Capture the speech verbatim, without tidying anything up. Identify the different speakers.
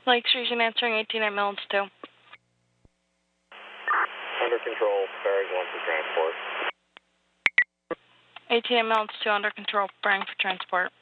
Speaker 1: Lakes Region answering eighteen at Millens two.
Speaker 2: Under control, bearing one for transport.
Speaker 1: eighteen at Millens two under control, bearing for transport.